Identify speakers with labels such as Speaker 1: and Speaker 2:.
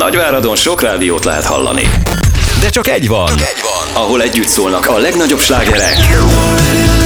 Speaker 1: Nagyváradon sok rádiót lehet hallani.
Speaker 2: De csak egy van.
Speaker 1: Ahol együtt szólnak a legnagyobb slágerek